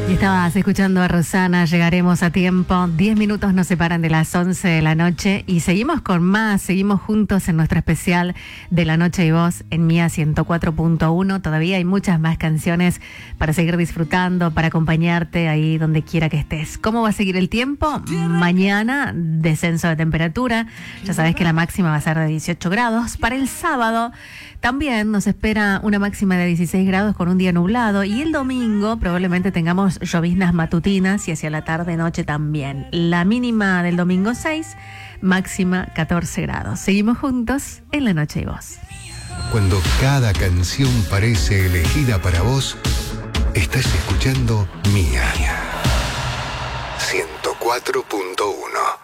Y estabas escuchando a Rosana, llegaremos a tiempo. 10 minutos nos separan de las 11 de la noche y seguimos con más, seguimos juntos en nuestro especial de La Noche y Vos en Mía 104.1. Todavía hay muchas más canciones para seguir disfrutando, para acompañarte ahí donde quiera que estés. ¿Cómo va a seguir el tiempo? Mañana, descenso de temperatura. Ya sabes que la máxima va a ser de 18 grados. Para el sábado también nos espera una máxima de 16 grados con un día nublado. Y el domingo probablemente tengamos lloviznas matutinas y hacia la tarde-noche también. La mínima del domingo 6, máxima 14 grados. Seguimos juntos en La Noche y Vos. Cuando cada canción parece elegida para vos, estás escuchando Mía 104.1.